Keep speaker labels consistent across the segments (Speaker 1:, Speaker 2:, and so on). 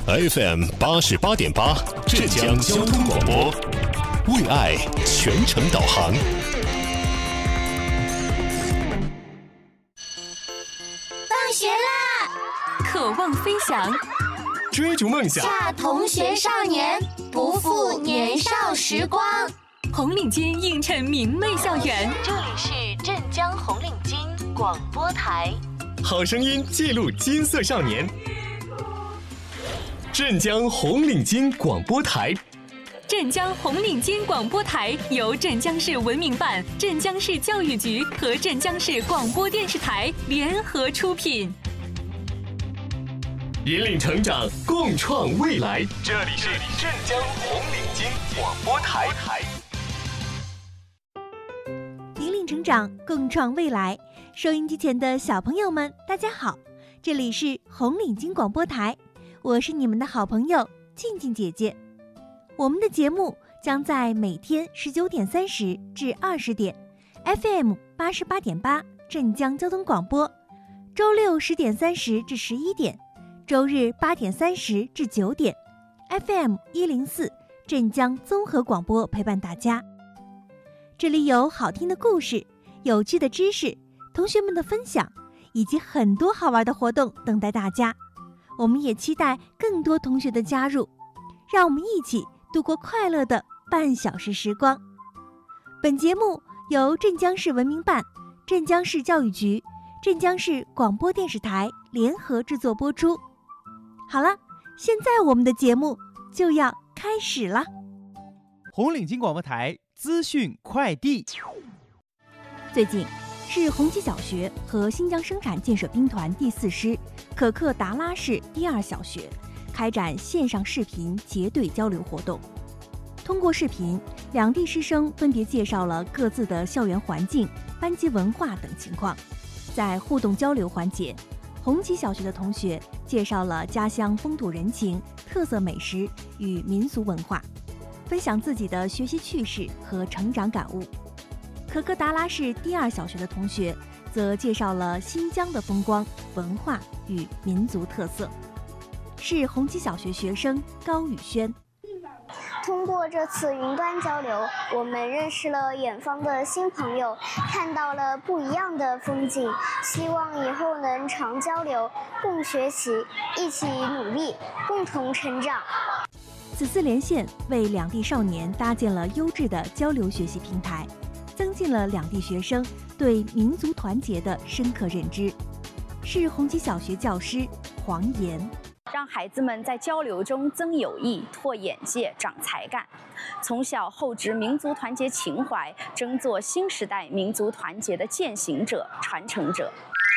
Speaker 1: FM 88.8浙江交通广播，为爱全程导航。
Speaker 2: 放学啦！
Speaker 3: 渴望飞翔，
Speaker 1: 追逐梦想，
Speaker 2: 下同学少年，不负年少时光。
Speaker 3: 红领巾映衬明媚校园。
Speaker 4: 这里是镇江红领巾广播台，
Speaker 1: 好声音记录金色少年。镇江红领巾广播台，
Speaker 3: 镇江红领巾广播台由镇江市文明办、镇江市教育局和镇江市广播电视台联合出品，
Speaker 1: 引领成长，共创未来。
Speaker 5: 这里是镇江红领巾广播台，
Speaker 6: 引领成长，共创未来。收音机前的小朋友们，大家好，这里是红领巾广播台。我是你们的好朋友静静姐姐，我们的节目将在每天19:30至20点 FM 88.8镇江交通广播，周六10:30至11点，周日8:30至9点 FM 104镇江综合广播陪伴大家。这里有好听的故事、有趣的知识、同学们的分享，以及很多好玩的活动等待大家。我们也期待更多同学的加入，让我们一起度过快乐的半小时时光。本节目由镇江市文明办、镇江市教育局、镇江市广播电视台联合制作播出。好了，现在我们的节目就要开始了。
Speaker 7: 红领巾广播台资讯快递。
Speaker 6: 最近市红旗小学和新疆生产建设兵团第4师可克达拉市第2小学开展线上视频结对交流活动。通过视频，两地师生分别介绍了各自的校园环境、班级文化等情况。在互动交流环节，红旗小学的同学介绍了家乡风土人情、特色美食与民俗文化，分享自己的学习趣事和成长感悟。可克达拉市第2小学的同学则介绍了新疆的风光、文化与民族特色。是红旗小学学生高宇轩。
Speaker 8: 通过这次云端交流，我们认识了远方的新朋友，看到了不一样的风景。希望以后能常交流，共学习，一起努力，共同成长。
Speaker 6: 此次连线为两地少年搭建了优质的交流学习平台，增进了两地学生对民族团结的深刻认知。是红旗小学教师黄岩。
Speaker 9: 让孩子们在交流中增友谊、拓眼界、长才干，从小厚植民族团结情怀，争做新时代民族团结的践行者、传承者。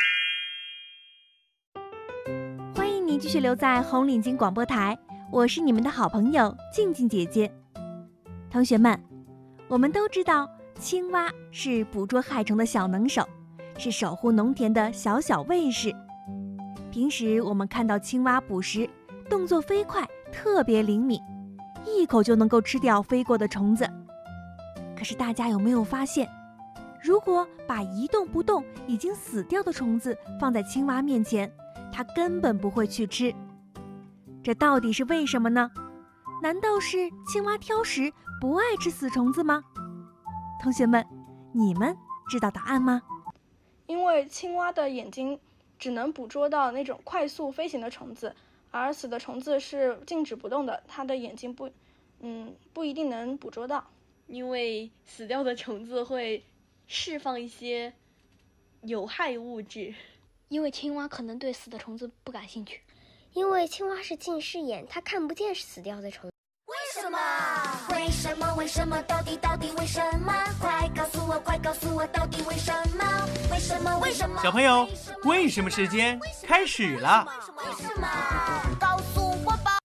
Speaker 6: 欢迎您继续留在红领巾广播台，我是你们的好朋友静静姐姐。同学们，我们都知道青蛙是捕捉害虫的小能手，是守护农田的小小卫士。平时我们看到青蛙捕食，动作飞快，特别灵敏，一口就能够吃掉飞过的虫子。可是大家有没有发现，如果把一动不动、已经死掉的虫子放在青蛙面前，它根本不会去吃。这到底是为什么呢？难道是青蛙挑食，不爱吃死虫子吗？同学们，你们知道答案吗？
Speaker 10: 因为青蛙的眼睛只能捕捉到那种快速飞行的虫子，而死的虫子是静止不动的，它的眼睛不一定能捕捉到。
Speaker 11: 因为死掉的虫子会释放一些有害物质。
Speaker 12: 因为青蛙可能对死的虫子不感兴趣。
Speaker 13: 因为青蛙是近视眼，它看不见死掉的虫子。
Speaker 2: 为什么？为什么？为什么？到底为什么？快告诉我，快告诉我，到底为什么？为什么？为什么？
Speaker 7: 小朋友，为什么时间开始了？
Speaker 2: 为什么？告诉我吧。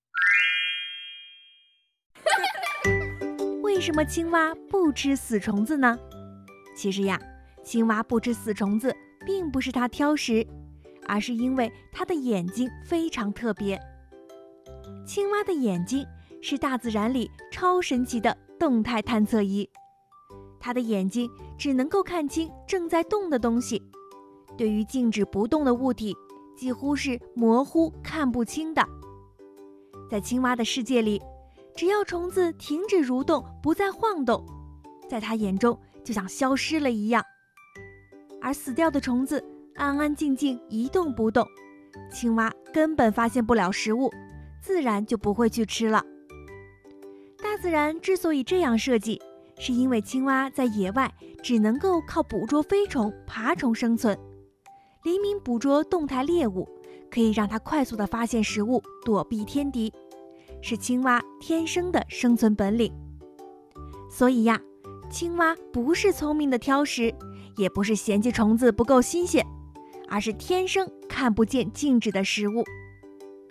Speaker 6: 为什么青蛙不吃死虫子呢？其实呀，青蛙不吃死虫子，并不是它挑食，而是因为它的眼睛非常特别。青蛙的眼睛是大自然里超神奇的动态探测仪，它的眼睛只能够看清正在动的东西，对于静止不动的物体几乎是模糊看不清的。 在青蛙的世界里，只要虫子停止蠕动，不再晃动，在它眼中就像消失了一样。而死掉的虫子安安静静一动不动，青蛙根本发现不了食物，自然就不会去吃了。大自然之所以这样设计，是因为青蛙在野外只能够靠捕捉飞虫、爬虫生存，黎明捕捉动态猎物，可以让它快速地发现食物，躲避天敌，是青蛙天生的生存本领。所以呀，青蛙不是聪明的挑食，也不是嫌弃虫子不够新鲜，而是天生看不见静止的食物。